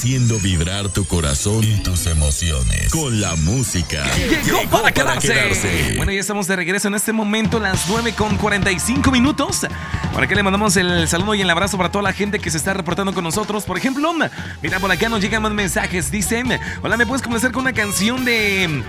haciendo vibrar tu corazón y tus emociones con la música. Llegó para quedarse. Bueno, ya estamos de regreso en este momento, las 9:45. Por acá le mandamos el saludo y el abrazo para toda la gente que se está reportando con nosotros. Por ejemplo, mira, por acá nos llegan más mensajes. Dicen, hola, ¿me puedes comenzar con una canción de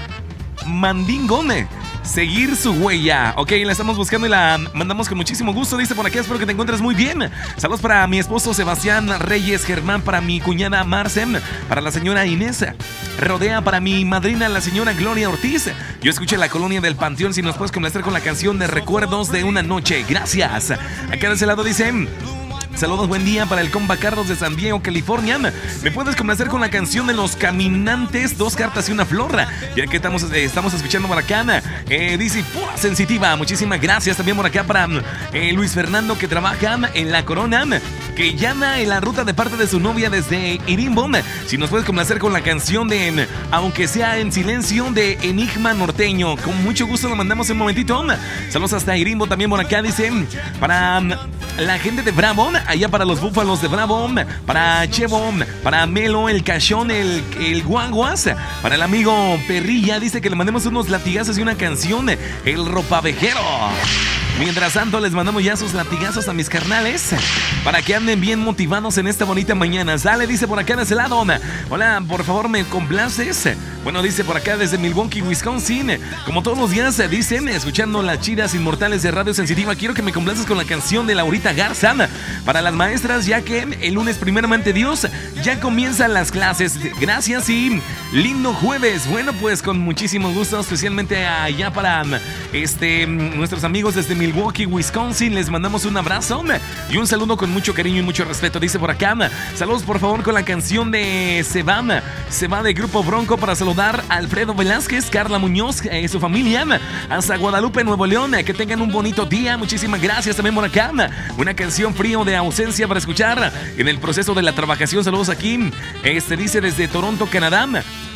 Mandingo? Seguir su huella. Ok, la estamos buscando y la mandamos con muchísimo gusto. Dice por acá, espero que te encuentres muy bien. Saludos para mi esposo Sebastián Reyes Germán, para mi cuñada Marcem, para la señora Inés Rodea, para mi madrina la señora Gloria Ortiz. Yo escuché La Colonia del Panteón. Si nos puedes complacer con la canción de Recuerdos de una Noche. Gracias. Acá de ese lado dicen, saludos, buen día para el compa Carlos de San Diego, California. ¿Me puedes complacer con la canción de Los Caminantes? 2 cartas y una flor. Ya que estamos escuchando por acá. Dice, pura sensitiva. Muchísimas gracias también por acá para Luis Fernando, que trabaja en La Corona, que llama en la ruta de parte de su novia desde Irimbo. Si nos puedes complacer con la canción de Aunque sea en silencio, de Enigma Norteño. Con mucho gusto lo mandamos en un momentito. Saludos hasta Irimbo también por acá. Dice, para la gente de Bravo, allá para los Búfalos de Bravo, para Chevo, para Melo, el Cachón, el Guaguas, para el amigo Perrilla. Dice que le mandemos unos latigazos y una canción, el Ropavejero. Mientras tanto, les mandamos ya sus latigazos a mis carnales para que anden bien motivados en esta bonita mañana. Sale, dice por acá de ese lado, hola, por favor, ¿me complaces? Bueno, dice por acá desde Milwaukee, Wisconsin. Como todos los días, dicen, escuchando las chidas inmortales de Radio Sensitiva, quiero que me complaces con la canción de Laurita Garza para las maestras, ya que el lunes, primeramente Dios, ya comienzan las clases. Gracias y lindo jueves. Bueno, pues con muchísimo gusto, especialmente allá para nuestros amigos desde Milwaukee, Wisconsin. Les mandamos un abrazo y un saludo con mucho cariño y mucho respeto. Dice por acá, saludos por favor con la canción de Se va de Grupo Bronco, para saludar a Alfredo Velázquez, Carla Muñoz, su familia, hasta Guadalupe, Nuevo León. Que tengan un bonito día. Muchísimas gracias también por acá. Una canción, Frío de Ausencia, para escuchar en el proceso de la trabajación. Saludos aquí. Dice desde Toronto, Canadá.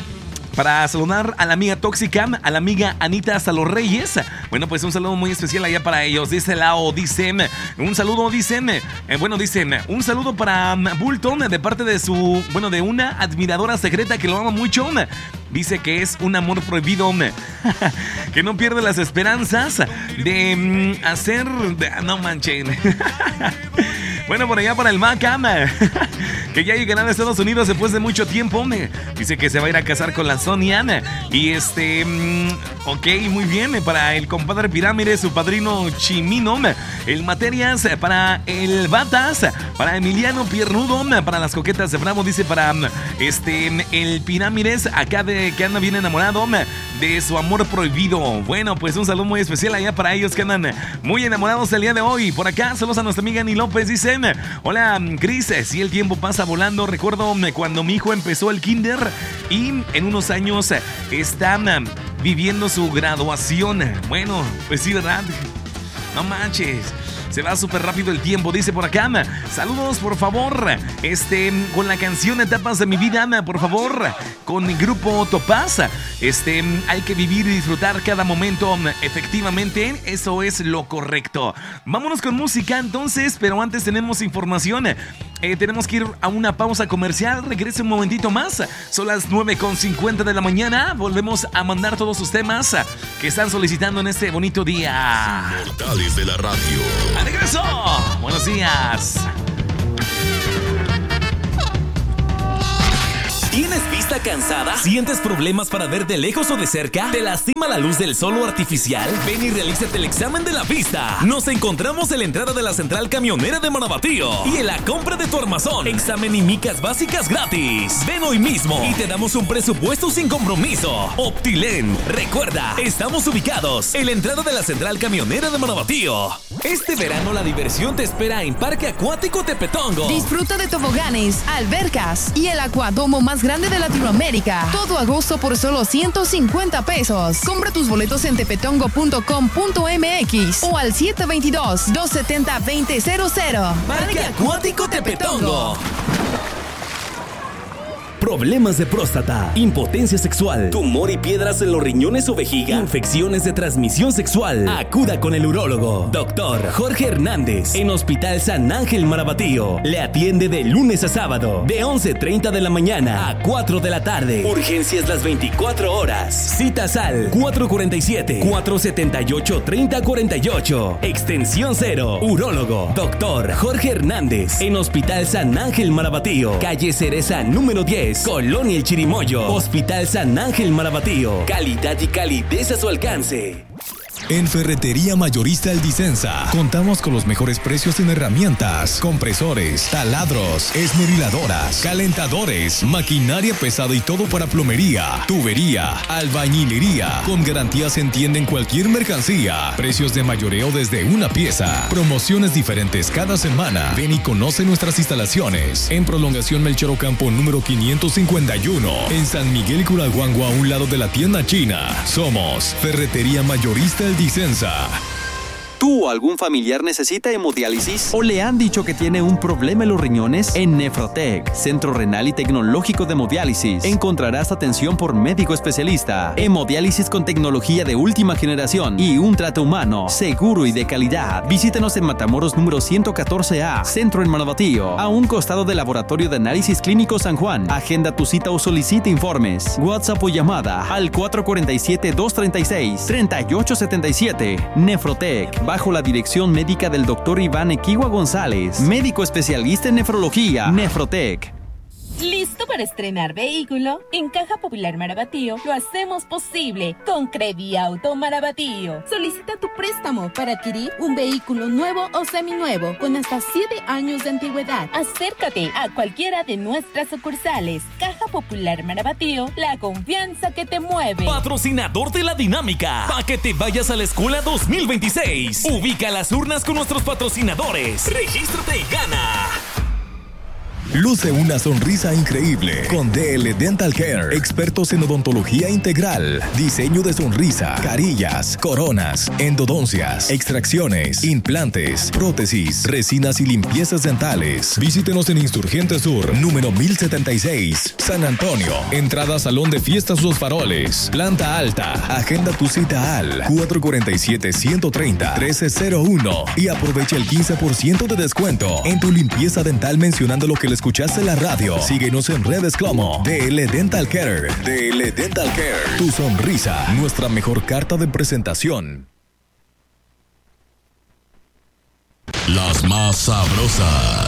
Para saludar a la amiga tóxica, a la amiga Anita hasta los Reyes. Bueno, pues un saludo muy especial allá para ellos. Dice Lao, dicen, un saludo, dicen, un saludo para Bulton de parte de de una admiradora secreta que lo ama mucho. Dice que es un amor prohibido, que no pierde las esperanzas de hacer... No manchen. Bueno, por allá para el Maca, que ya llegará a Estados Unidos después de mucho tiempo. Dice que se va a ir a casar con la Sonia. Y ok, muy bien. Para el compadre Pirámide, su padrino Chimino. El Materias, para el Batas, para Emiliano Piernudo, para las Coquetas de Bravo. Dice para el Pirámides, acá que anda bien enamorado de su amor prohibido. Bueno, pues un saludo muy especial allá para ellos que andan muy enamorados el día de hoy. Por acá, saludos a nuestra amiga Ani López. Dicen, hola Cris, si el tiempo pasa volando, recuerdo cuando mi hijo empezó el kinder y en unos años está viviendo su graduación. Bueno, pues sí, ¿verdad? No manches, se va súper rápido el tiempo. Dice por acá, saludos por favor, con la canción Etapas de mi vida, por favor, con el grupo Topaz. Hay que vivir y disfrutar cada momento. Efectivamente, eso es lo correcto. Vámonos con música entonces, pero antes tenemos información. Tenemos que ir a una pausa comercial. Regrese un momentito más. Son las 9:50 de la mañana. Volvemos a mandar todos sus temas que están solicitando en este bonito día. Inmortales de la radio. ¡Al regreso! Buenos días. ¿Tienes vista cansada? ¿Sientes problemas para ver de lejos o de cerca? ¿Te lastima la luz del sol artificial? Ven y realízate el examen de la vista. Nos encontramos en la entrada de la Central Camionera de Marabatío y en la compra de tu armazón. Examen y micas básicas gratis. Ven hoy mismo y te damos un presupuesto sin compromiso. Optilen. Recuerda, estamos ubicados en la entrada de la Central Camionera de Marabatío. Este verano la diversión te espera en Parque Acuático Tepetongo. Disfruta de toboganes, albercas y el acuadomo más grande de Latinoamérica. Todo agosto por solo 150 pesos. Compra tus boletos en tepetongo.com.mx o al 722-270-2000. Parque Acuático Tepetongo. problemas de próstata, impotencia sexual, tumor y piedras en los riñones o vejiga, infecciones de transmisión sexual. Acuda con el urólogo, Dr. Jorge Hernández, en Hospital San Ángel Marabatío. Le atiende de lunes a sábado, de 11:30 de la mañana a 4 de la tarde. Urgencias las 24 horas. Citas al 447-478-3048. Extensión 0. Urólogo, Dr. Jorge Hernández, en Hospital San Ángel Marabatío. Calle Cereza número 10, Colonia El Chirimoyo. Hospital San Ángel Marabatío. Calidad y calidez a su alcance. En Ferretería Mayorista El Disensa contamos con los mejores precios en herramientas, compresores, taladros, esmeriladoras, calentadores, maquinaria pesada y todo para plomería, tubería, albañilería. Con garantía se entiende en cualquier mercancía. Precios de mayoreo desde una pieza. Promociones diferentes cada semana. Ven y conoce nuestras instalaciones. En Prolongación Melchor Ocampo número 551. En San Miguel Curaguango, a un lado de la tienda china. Somos Ferretería Mayorista El Disensa. ¿Tú o algún familiar necesita hemodiálisis? ¿O le han dicho que tiene un problema en los riñones? En Nefrotec, Centro Renal y Tecnológico de Hemodiálisis, encontrarás atención por médico especialista, hemodiálisis con tecnología de última generación y un trato humano, seguro y de calidad. Visítanos en Matamoros número 114A, Centro en Marabatío, a un costado del Laboratorio de Análisis Clínico San Juan. Agenda tu cita o solicita informes. WhatsApp o llamada al 447-236-3877. Nefrotec, bajo la dirección médica del Dr. Iván Equigua González, médico especialista en nefrología. Nefrotec. ¿Listo para estrenar vehículo? En Caja Popular Marabatío lo hacemos posible con Crediauto Marabatío. Solicita tu préstamo para adquirir un vehículo nuevo o seminuevo con hasta 7 años de antigüedad. Acércate a cualquiera de nuestras sucursales. Caja Popular Marabatío, la confianza que te mueve. Patrocinador de la dinámica, para que te vayas a la escuela 2026. Ubica las urnas con nuestros patrocinadores. Regístrate y gana. Luce una sonrisa increíble con DL Dental Care, expertos en odontología integral, diseño de sonrisa, carillas, coronas, endodoncias, extracciones, implantes, prótesis, resinas y limpiezas dentales. Visítenos en Insurgente Sur, número 1076, San Antonio. Entrada Salón de Fiestas Los Faroles, planta alta. Agenda tu cita al 447-130-1301 y aprovecha el 15% de descuento en tu limpieza dental mencionando lo que le escuchaste en la radio. Síguenos en redes como DL Dental Care. DL Dental Care. Tu sonrisa, nuestra mejor carta de presentación. Las más sabrosas.